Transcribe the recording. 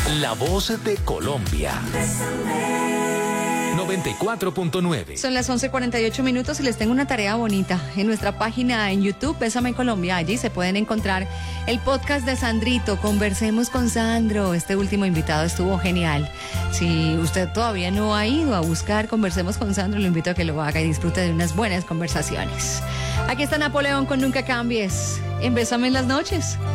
La voz de Colombia. 94.9. Son las 11:48 y les tengo una tarea bonita. En nuestra página en YouTube, Bésame Colombia, allí se pueden encontrar el podcast de Sandrito, Conversemos con Sandro. Este último invitado estuvo genial. Si usted todavía no ha ido a buscar Conversemos con Sandro, lo invito a que lo haga y disfrute de unas buenas conversaciones. Aquí está Napoleón con Nunca Cambies, en Bésame en las noches.